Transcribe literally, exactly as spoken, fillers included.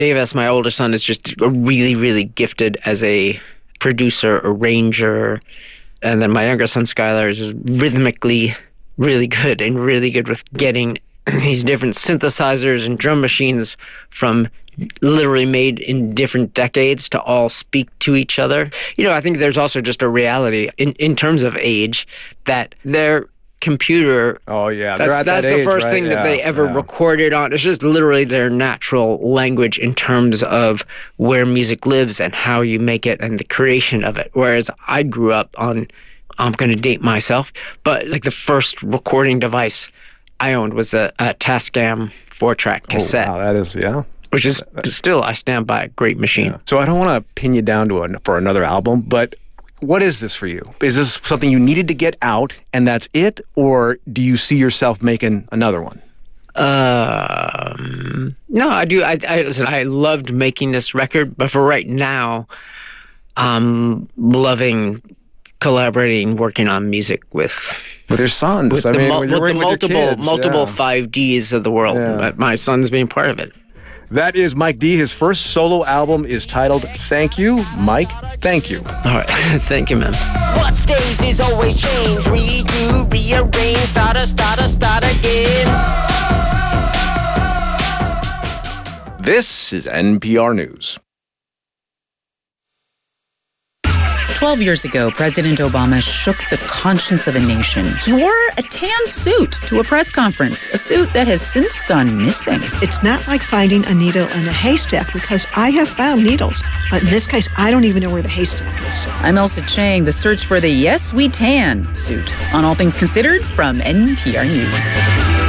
Davis, my older son, is just really, really gifted as a producer, arranger. And then my younger son, Skylar, is just rhythmically really good and really good with getting these different synthesizers and drum machines from literally made in different decades to all speak to each other. You know, I think there's also just a reality in, in terms of age that their computer, oh yeah, that's, at that's that the age, first right? thing yeah, that they ever yeah. recorded on. It's just literally their natural language in terms of where music lives and how you make it and the creation of it. Whereas I grew up on, I'm going to date myself, but like the first recording device I owned was a, a Tascam four-track cassette. Oh, wow, that is, yeah. Which is still, I stand by, a great machine. Yeah. So I don't want to pin you down to a, for another album, but what is this for you? Is this something you needed to get out and that's it? Or do you see yourself making another one? Um, no, I do. I, I, listen, I loved making this record, but for right now, I'm loving collaborating, working on music with... With your sons. With I the, mean, mul- with, with the with multiple, your kids, multiple yeah. five Ds of the world. Yeah. My son's being part of it. That is Mike D. His first solo album is titled Thank You. Mike, thank you. All right. Thank you, man. What stays is always change. Redo, rearrange, start, start, start again. This is N P R News. Twelve years ago, President Obama shook the conscience of a nation. He wore a tan suit to a press conference, a suit that has since gone missing. It's not like finding a needle in a haystack, because I have found needles, but in this case, I don't even know where the haystack is. I'm Elsa Chang, the search for the Yes We Tan suit on All Things Considered from N P R News.